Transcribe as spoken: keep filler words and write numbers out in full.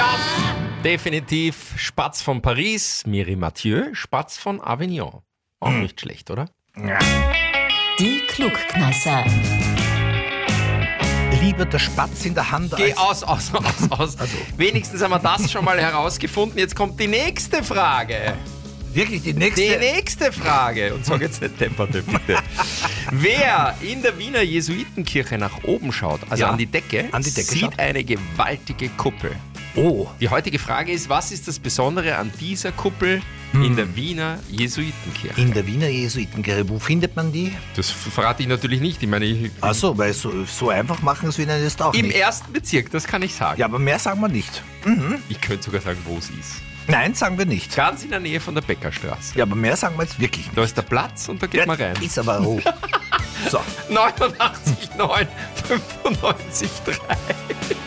Ja, definitiv Spatz von Paris, Miri Mathieu, Spatz von Avignon. Auch hm. nicht schlecht, oder? Ja. Die Klugkneisser. Lieber der Spatz in der Hand Geh als... aus, aus, aus, aus. Also. Wenigstens haben wir das schon mal herausgefunden. Jetzt kommt die nächste Frage. Wirklich, die nächste... Die nächste Frage. Und sag jetzt nicht Temperte, bitte. Wer in der Wiener Jesuitenkirche nach oben schaut, also Ja, an die Decke, an die Decke sieht schaut. eine gewaltige Kuppel. Oh, Die heutige Frage ist, was ist das Besondere an dieser Kuppel in der Wiener Jesuitenkirche? in der Wiener Jesuitenkirche, wo findet man die? Das verrate ich natürlich nicht. Ich meine, ich, Achso, weil so, so einfach machen es wir jetzt auch im nicht. ersten Bezirk, das kann ich sagen. Ja, aber mehr sagen wir nicht. Ich könnte sogar sagen, wo es ist. Nein, sagen wir nicht. Ganz in der Nähe von der Bäckerstraße. Ja, aber mehr sagen wir jetzt wirklich nicht. Da ist der Platz und da geht man rein. Ist aber hoch. So. neunundachtzig neun fünfundneunzig drei